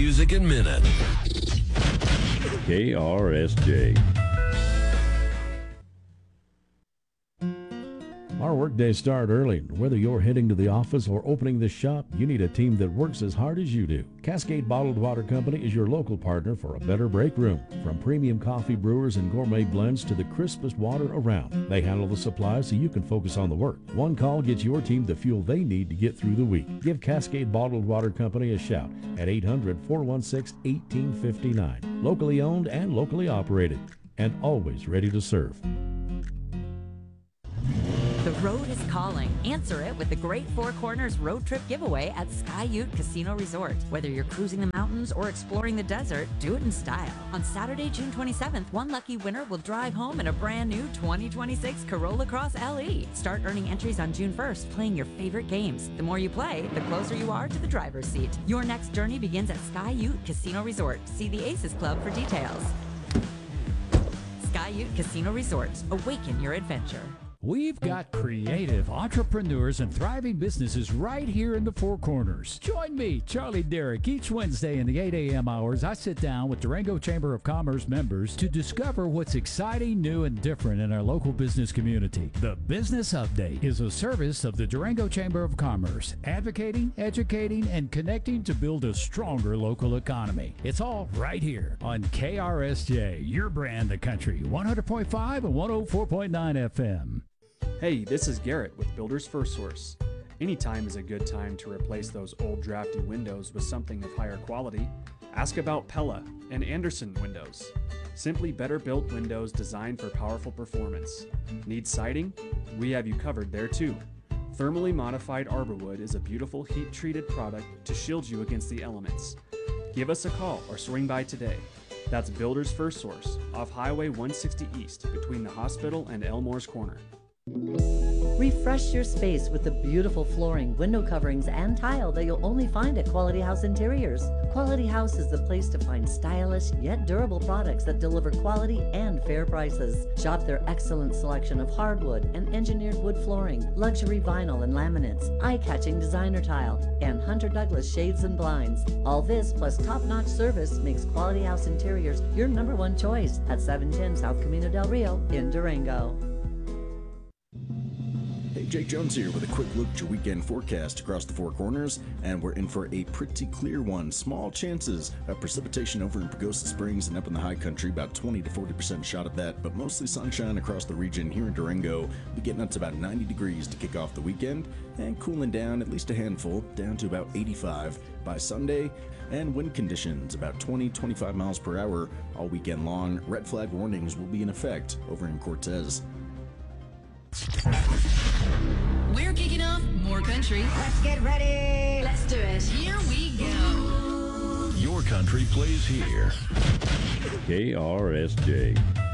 music in minutes. KRSJ. Our workdays start early. Whether you're heading to the office or opening the shop, you need a team that works as hard as you do. Cascade Bottled Water Company is your local partner for a better break room. From premium coffee brewers and gourmet blends to the crispest water around, they handle the supplies so you can focus on the work. One call gets your team the fuel they need to get through the week. Give Cascade Bottled Water Company a shout at 800-416-1859. Locally owned and locally operated, and always ready to serve. The road is calling. Answer it with the Great Four Corners Road Trip Giveaway at Sky Ute Casino Resort. Whether you're cruising the mountains or exploring the desert, do it in style. On Saturday, June 27th, one lucky winner will drive home in a brand new 2026 Corolla Cross LE. Start earning entries on June 1st, playing your favorite games. The more you play, the closer you are to the driver's seat. Your next journey begins at Sky Ute Casino Resort. See the Aces Club for details. Sky Ute Casino Resort. Awaken your adventure. We've got creative entrepreneurs and thriving businesses right here in the Four Corners. Join me, Charlie Derrick, each Wednesday in the 8 a.m. hours. I sit down with Durango Chamber of Commerce members to discover what's exciting, new, and different in our local business community. The Business Update is a service of the Durango Chamber of Commerce, advocating, educating, and connecting to build a stronger local economy. It's all right here on KRSJ, your brand, the country, 100.5 and 104.9 FM. Hey, this is Garrett with Builders First Source. Anytime is a good time to replace those old drafty windows with something of higher quality. Ask about Pella and Anderson windows. Simply better built windows designed for powerful performance. Need siding? We have you covered there too. Thermally modified arborwood is a beautiful heat-treated product to shield you against the elements. Give us a call or swing by today. That's Builders First Source off Highway 160 East between the hospital and Elmore's Corner. Refresh your space with the beautiful flooring, window coverings, and tile that you'll only find at Quality House Interiors. Quality House is the place to find stylish yet durable products that deliver quality and fair prices. Shop their excellent selection of hardwood and engineered wood flooring, luxury vinyl and laminates, eye-catching designer tile, and Hunter Douglas shades and blinds. All this plus top-notch service makes Quality House Interiors your #1 choice at 710 South Camino del Rio in Durango. Hey, Jake Jones here with a quick look at your weekend forecast across the Four Corners, and we're in for a pretty clear one. Small chances of precipitation over in Pagosa Springs and up in the high country, about 20 to 40% shot of that, but mostly sunshine across the region. Here in Durango, we'll be getting up to about 90 degrees to kick off the weekend, and cooling down at least a handful, down to about 85 by Sunday, and wind conditions about 20-25 miles per hour all weekend long. Red flag warnings will be in effect over in Cortez. We're kicking off more country. Let's get ready. Let's do it. Here we go. Your country plays here. KRSJ.